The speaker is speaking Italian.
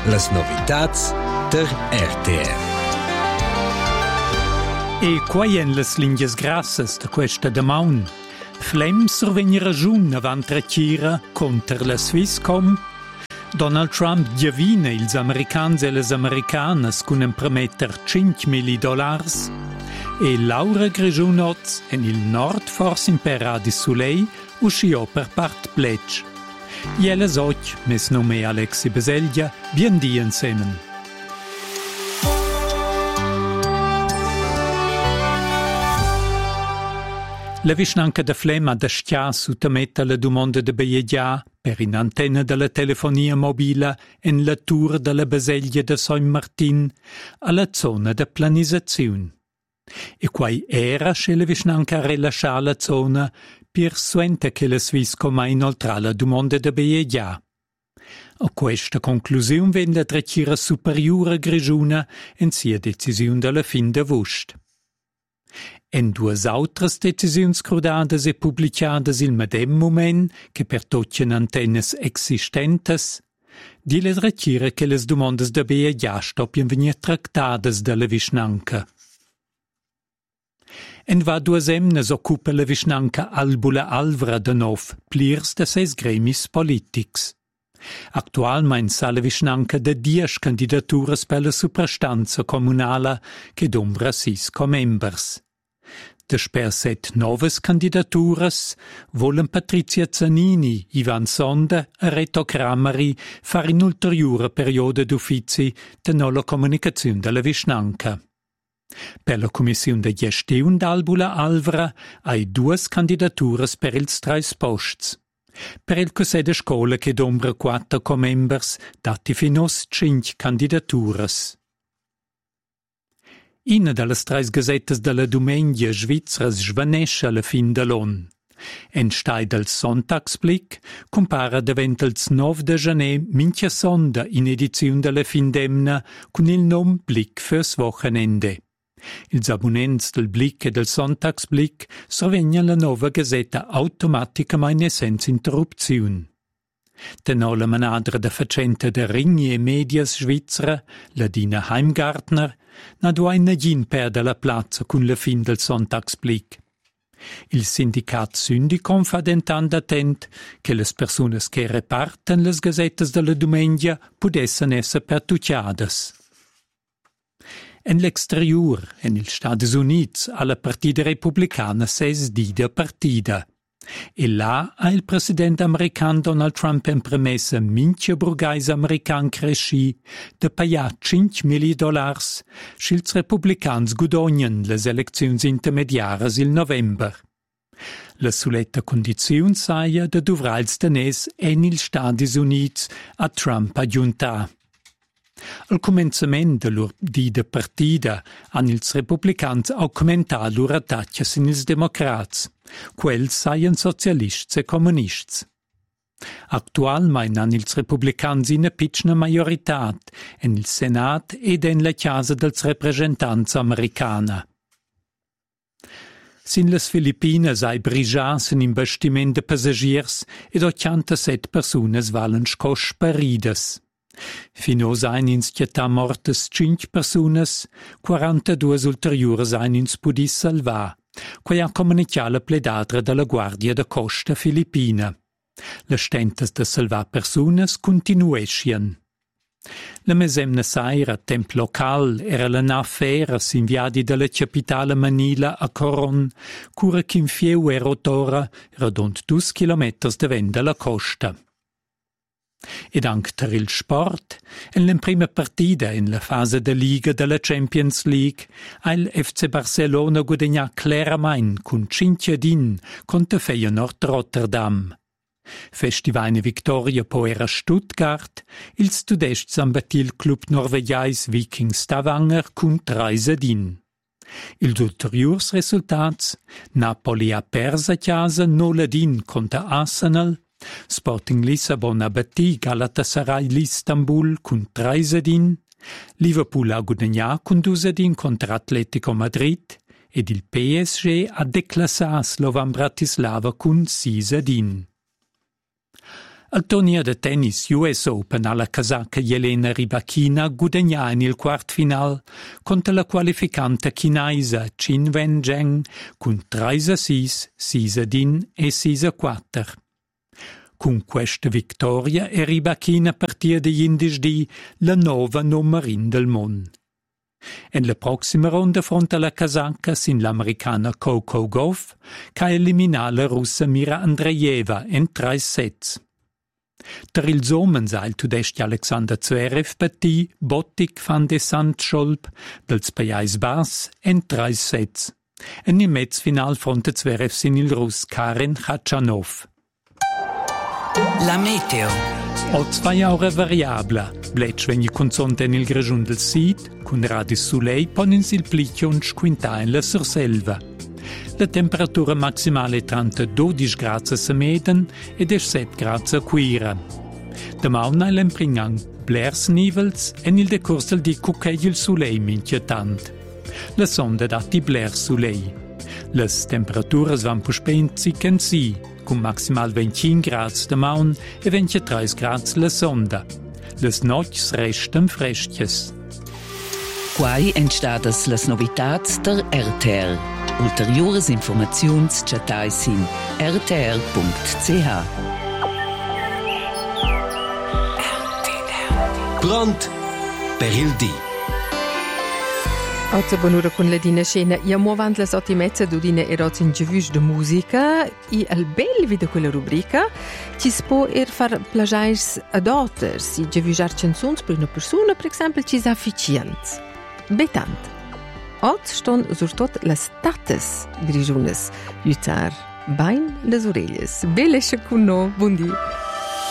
Las novitats der RTR. E quai en las lingues grassas de questa damaun. Flem survegni ragiun avant retira contra la Swisscom. Donald Trump giavina ils americans e les americanas cun en prometter $5.000 e Laura Grigiunoz en il nord forse impera di Sulei usciò per part pledge. I elles och, mes nome Alexi Beselgia, bien di insemen. La vischnanca de Flem ha d'astia sottometta la domanda de Beiegia per in antenna della telefonia mobile en la tour della Beselgia de Saint Martin alla zona de planisazione. E quai era che la vischnanca rilascià la zona per suente che la Swisscom ha inoltrà la domanda de Beiegia. A questa conclusione venne la trecira superiore Grigiuna in sia decisione della fin d'agosto. En duas autras decisiuns crudadas e publicadas il medem moment che per tocchen antennes existentes, di les retira che les domandas da Beiegia stoppien venir tractadas dalla vischnanca. En va duas emnes occupa la vischnanca Albula Alvra de nov plirs de seis gremis politics. Actualmein sa la vischnanca de 10 candidaturas per la suprastanza comunala che dombra 6 comembers. Desper 7 noves candidaturas volen Patrizia Zanini, Ivan Sonda e Reto Cramari fare in ulteriore periodo d'uffizi de nolla comunicazione della vischnanca. Per la commissione de gestione d'Albula Alvra hai 2 candidaturas per ils 3 posts. Per il Consiglio de Scola che dombra 4 comembers dati finos 5 candidaturas. Ina dallas 3 gazettas della Dumengia svizras svanesce alla fin dell'on. En stai del Sonntagsblick compara davent ils 9 de janer mincha sonda in edizione della fin demna con il nom Blick fürs Wochenende. Ils abonnents del Blick e del Sonntagsblick sorvegnan la nova gazetta automaticamente senza interruzione. Tenò la manadra da facente de Ringhi e Medias Svizzera, la Dina Heimgartner, na duai negin perda la plazza con la fin del Sonntagsblick. Il sindicat Syndicom fa dentant attent che les personas che reparten les gazettas della Dumengia pudessen esser pertucciadas. En l'exterior, en il Stati Units, alla partida repubblicana ses dida partida. E là ha il presidente american Donald Trump in premessa minchia burgais american cresci de pagar $5.000 schils republicans gudognen les elecziuns intermediaras il november. La suletta condizione saia de duvrar ils teners en il Stati Units a Trump aggiuntà. Al començament de lor dida partida han ils republicans augmentat lor attacchas in ils democrats, quels saien socialists e comunists. Actualmein han ils republicans ina pitschna majoritat en il Senat ed en la Casa dels representants americana. Sin las Filipinas ai brigias un investiment de passagiers ed 87 personas valen scos sparidas. Finos ein ins chiatà mortes 5 personas, 42 ulteriores ein ins pudis salvar, quai ha comunicat la pledadra della Guardia da Costa Filipina. Le stentas de salvar personas continuescien. La mesemna saira a temp local era la nafera s'inviadi dalla capitale Manila a Coron, cura ch'in fieu erotora radont 2 kilometers de venda la costa. Ed anche per il sport, en la prima partida in la fase de Liga della Champions League, ha il FC Barcelona guadagnat claramente con 5-1 contro Feyenoord Rotterdam. Festivaina victoria po era Stuttgart, il studest s'ambattì il club norvegiais Viking Stavanger con 3-1. Ils ulteriors resultats, Napoli ha persa a casa 0-1 contro Arsenal, Sporting Lissabon ha battì Galatasaray l'Istanbul con 3-1, Liverpool ha guadagnat con 2-1 contro Atletico Madrid ed il PSG ha declassat Slovan Bratislava con 6-1. Al torneo de tennis US Open alla casacca Jelena Rybakina guadagna in il quart final contro la qualificante chinesa Qin Wenzheng con 3-6, 6-1 e 6-4. Con questa vittoria è Rybakina partita di indisdi la nuova numerin del mondo. En la prossima ronda fronte alla casacca sin l'americana Coco Gauff che elimina la russa Mira Andreeva in 3 sets. Der ils homens ha il tudesti Alexander Zverev batti Bottic van de Sandscholp dels Pajais Bas en 3 sets. En im Metzfinal fronte Zverev sin il Russ Karen Khachanov. La meteo. Ho 2 ore variabla. Bletsch wenn je consonten il Grejun del Sid, con radis Soleil ponens il plicchio un squinta in la Surselva. La temperatura maximale è 12 gradi a Meden e 17 gradi a Quira. Domani l'empringang blers nivels e nel decorso del di cucchegli il Soleil minchietant. La sonda dati blers Soleil. Le temperature van puspenzi can si, con maximal 25 gradi domani e 23 gradi la sonda. Les noches restan fresches. Quai entstadas las novitats der RTR. Ulteriores informaziuns chatai sin rtr.ch. Pront per il dì. Oggi buon'ora con la dina scena. Io muovendo le 8:30 d'udine eroz in givush de musica e al bel video quella rubrica ci si può far plagiars ad otters si givujar canzons per una persona, per esempio, ci si afficiant. Betant. Oggi ston surtot las tates grigiunes, jutar bain les orelles. Belle con no, buon dì.